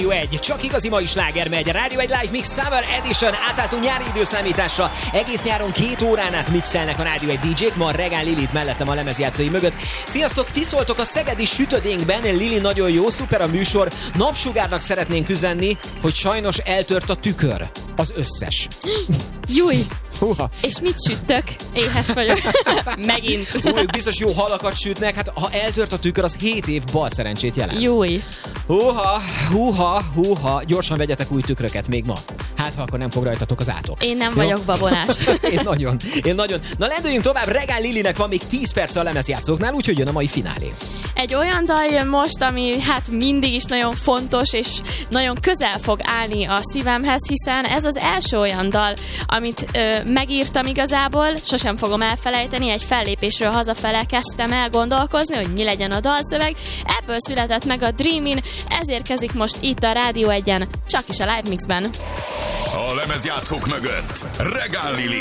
Rádió 1, csak igazi mai sláger megy. Rádió 1 Live Mix Summer Edition. Átálltunk nyári időszámításra. Egész nyáron 2 órán át mixelnek a Rádió 1 DJ-k. Ma Regál Lilit mellettem a lemezjátszói mögött. Sziasztok, ti szóltok a szegedi sütödénkben. Lili, nagyon jó, szuper a műsor. Napsugárnak szeretnénk üzenni, hogy sajnos eltört a tükör. Az összes. Júj! Húha. És mit sütök? Éhes vagyok. Megint. Ők biztos jó halakat sütnek. Hát ha eltört a tükör, az 7 év bal szerencsét jelent. Júj! Húha. Gyorsan vegyetek új tükröket még ma. Hát, ha akkor nem fog rajtatok az átok. Én nem vagyok babonás. Én nagyon. Na, lendüljünk tovább. Regál Lilinek van még 10 perc a lemezjátszóknál, úgyhogy jön a mai finálé. Egy olyan dal jön most, ami hát mindig is nagyon fontos, és nagyon közel fog állni a szívemhez, hiszen ez az első olyan dal, amit megírtam igazából, sosem fogom elfelejteni, egy fellépésről hazafele kezdtem el gondolkozni, hogy mi legyen a dalszöveg. Ebből született meg a Dreamin, ez érkezik most itt a Rádió 1-en, csak is a Live Mixben. A lemezjátszók mögött Regál Lili.